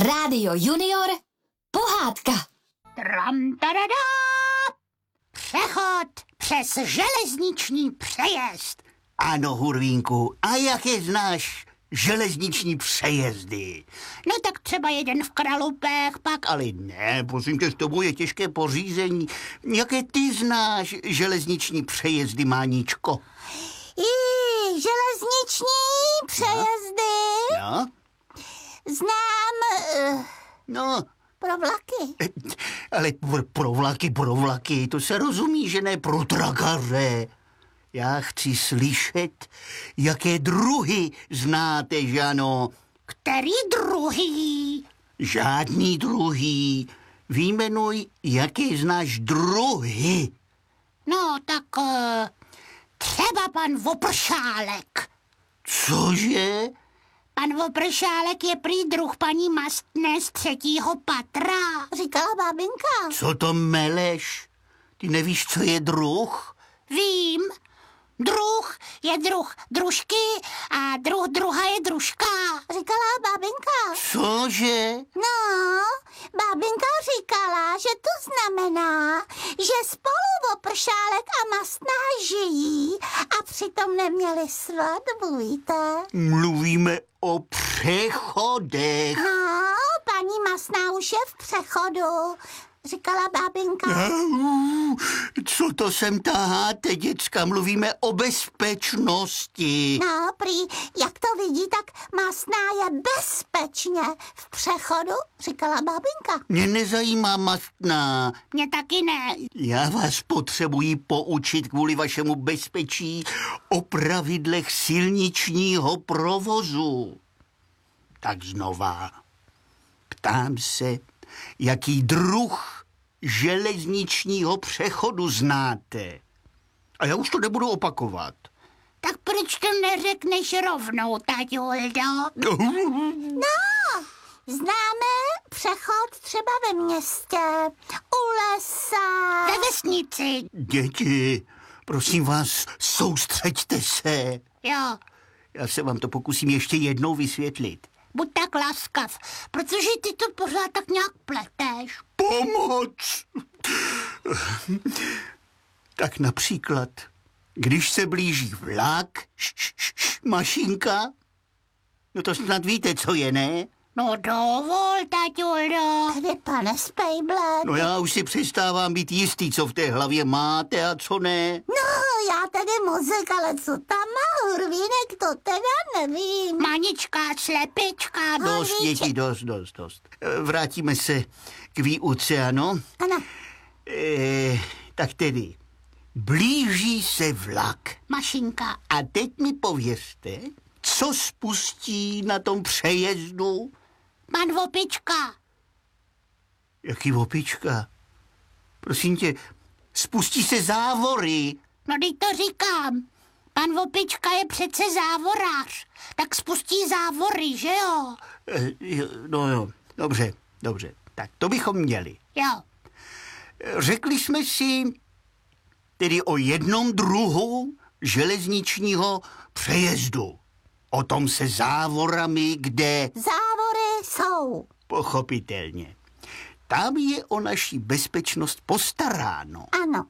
Rádio Junior, pohádka. Tram, tadadá! Přechod přes železniční přejezd. Ano, Hurvínku, a jaké znáš železniční přejezdy? No tak třeba jeden v Kralupech, pak... Ale ne, prosím tě, s tobou je těžké pořízení. Jaké ty znáš železniční přejezdy, Máničko? Železniční přejezdy. No? Znám No, pro vlaky. ale pro vlaky, to se rozumí, že ne pro trakaře. Já chci slyšet, jaké druhy znáte, Žano. Který druhý? Žádný druhý. Vyjmenuj, jaké znáš druhy. No tak třeba pan Vopršálek. Cože? Pan Vopršálek je prý druh paní Mastné z 3. patra, říkala bábinka. Co to meleš? Ty nevíš, co je druh? Vím, druh je druh družky a druh druha je družka, říkala bábinka. Cože? No, bábinka říkala, že to znamená, že spolu Vopršálek a Mastná žijí a přitom neměli svatbu, víte? Mluvíme o přechodech. No, paní Mastná už je v přechodu, říkala bábinka. Co to sem taháte, děcka? Mluvíme o bezpečnosti. No, prý, jak to vidí, tak Mastná je bezpečně v přechodu, říkala bábinka. Mě nezajímá Mastná. Mě taky ne. Já vás potřebuji poučit kvůli vašemu bezpečí o pravidlech silničního provozu. Tak znova. Ptám se, jaký druh železničního přechodu znáte. A já už to nebudu opakovat. Tak proč to neřekneš rovnou, taťuldo? No, známe přechod třeba ve městě, u lesa. Ve vesnici. Děti, prosím vás, soustřeďte se. Jo, Já se vám to pokusím ještě jednou vysvětlit. buď tak laskav, protože ty to pořád tak nějak pleteš. Pomoc! Tak například, když se blíží vlak, mašinka, no to snad víte, co je, ne? No dovol, taťuldo. Tedy pane Spejble. No já už si přestávám být jistý, co v té hlavě máte a co ne. No, já tady mozek, ale co tam má Hurvínek, to teda nevím. Manička, slepička, Dost, děti, dost. Vrátíme se k výuce, ano? Ano. Tak tedy, blíží se vlak. Mašinka. A teď mi pověřte, co spustí na tom přejezdu? Pan Vopička. Jaký opička? Prosím tě, spustí se závory. No, teď to říkám. Pan Vopička je přece závorář. Tak spustí závory, že jo? No jo, dobře. Tak to bychom měli. Jo. Řekli jsme si tedy o jednom druhu železničního přejezdu. O tom se závorami, kde... Závory jsou. Pochopitelně. Tam je o naši bezpečnost postaráno. Ano.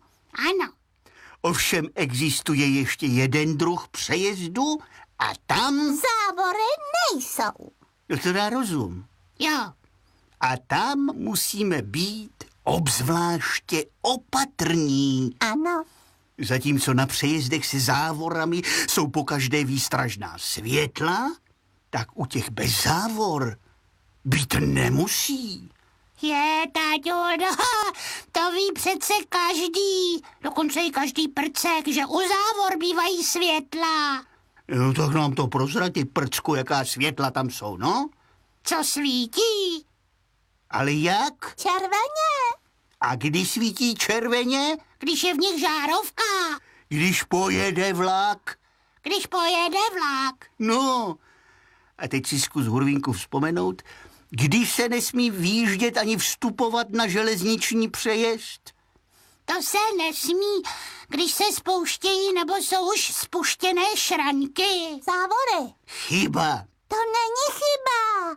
Ovšem existuje ještě jeden druh přejezdu a tam... Závory nejsou. No to dá rozum. Jo. A tam musíme být obzvláště opatrní. Ano. Zatímco na přejezdech se závorami jsou pokaždé výstražná světla, tak u těch bez závor být nemusí. Je, taťuldo, to ví přece každý. Dokonce i každý prcek, že u závor bývají světla. No tak nám to prozrať, prcku, jaká světla tam jsou, no? Co svítí? Ale jak? Červeně. A kdy svítí červeně? Když je v nich žárovka. Když pojede vlak. Když pojede vlak. No, a teď si zkus, Hurvínku, vzpomenout, kdy se nesmí výjíždět ani vstupovat na železniční přejezd. To se nesmí, když se spouštějí nebo jsou už spuštěné šraňky. Závory. Chyba. To není chyba. Na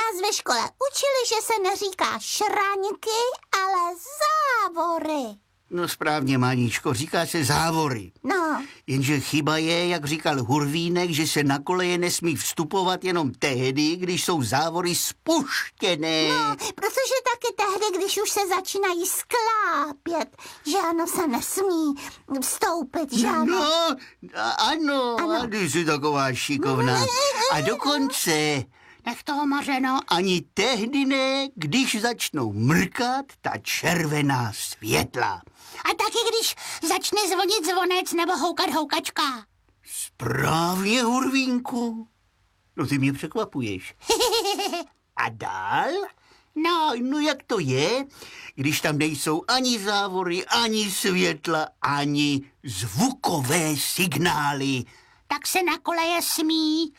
Nás ve škole učili, že se neříká šraňky, ale závory. No správně, Máničko, říká se závory. No, Jenže chyba je, jak říkal Hurvínek, že se na koleje nesmí vstupovat jenom tehdy, když jsou závory spuštěné. no, protože taky tehdy, když už se začínají sklápět, že ano, se nesmí vstoupit, že ano. No, ano, a ty jsi taková šikovná. A dokonce, nech toho Mařeno, ani tehdy ne, když začnou mrkat ta červená světla. A taky, když začne zvonit zvonec nebo houkat houkačka. Správně, Hurvínku. No ty mě překvapuješ. A dál? No jak to je, když tam nejsou ani závory, ani světla, ani zvukové signály? Tak se na koleje smí.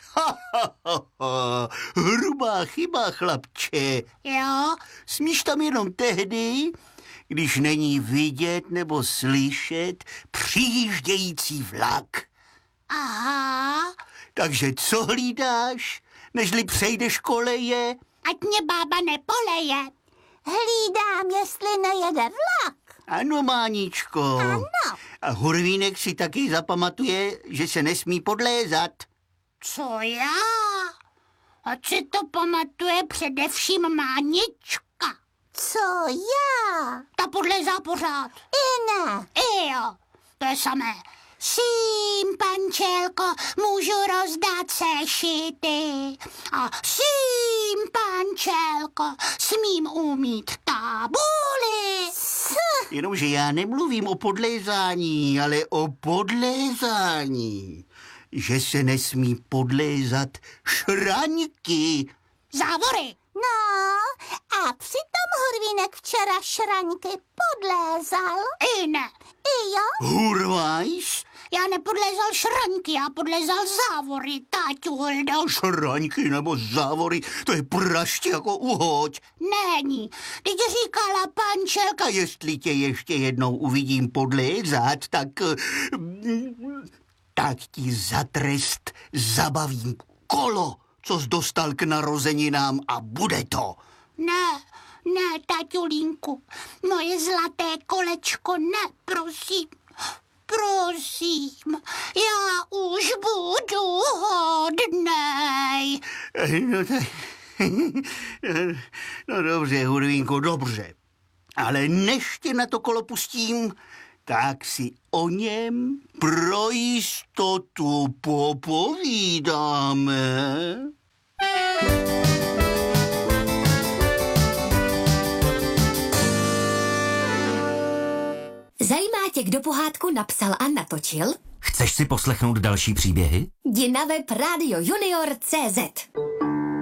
Hrubá chyba, chlapče. Jo? Smíš tam jenom tehdy, když není vidět nebo slyšet přijíždějící vlak. Aha. Takže co hlídáš, nežli přejdeš koleje? Ať mě bába nepoleje. Hlídám, jestli nejede vlak. Ano, Máničko. Ano. A Hurvínek si taky zapamatuje, že se nesmí podlézat. Co já? Ať si to pamatuje především Mánička. Co já? Ta podlézá pořád. I ne. I jo, to je samé. Sím, pančelko, můžu rozdat sešity. A sím, pančelko, smím umít tabuli. Jenomže já nemluvím o podlézání, ale o podlézání. Že se nesmí podlézat šraňky. Závory. No, a přitom Hurvínek včera šraňky podlézal. I ne. I jo? Hurvajs? Já nepodlézal šraňky, já podlézal závory, táťu Huldo. Šraňky nebo závory, to je praště jako uhoď. Není, teď říkala pančelka. A jestli tě ještě jednou uvidím podlézat, tak ti za trest zabavím kolo, co jsi dostal k narozeninám a bude to. Ne, taťulínku, moje zlaté kolečko, ne, prosím. Prosím, já už budu hodnej. No dobře, Hurvínku, dobře. Ale než tě na to kolo pustím, tak si o něm pro jistotu popovídáme. Zajímá tě, kdo pohádku napsal a natočil? Chceš si poslechnout další příběhy? Jdi na web radiojunior.cz.